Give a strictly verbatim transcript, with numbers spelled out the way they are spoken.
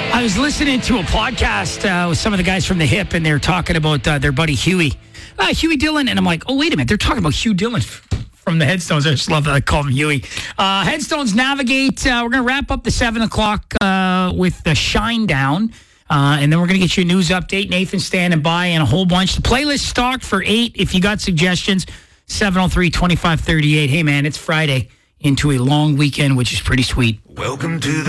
I was listening to a podcast uh, with some of the guys from the Hip, and they were talking about uh, their buddy Huey, uh, Huey Dillon, and I'm like, oh, wait a minute, they're talking about Hugh Dillon from the Headstones. I just love that I call him Huey. Uh, Headstones Navigate. Uh, we're going to wrap up the seven o'clock uh, with the Shine Down, uh, and then we're going to get you a news update. Nathan standing by and a whole bunch. The playlist stocked for eight. If you got suggestions, seven oh three, two five three eight. Hey, man, it's Friday into a long weekend, which is pretty sweet. Welcome to the